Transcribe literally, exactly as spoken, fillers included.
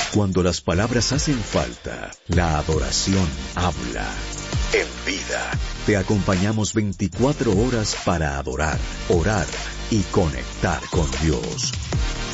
Cuando las palabras hacen falta, la adoración habla. En Vida, te acompañamos veinticuatro horas para adorar, orar y conectar con Dios.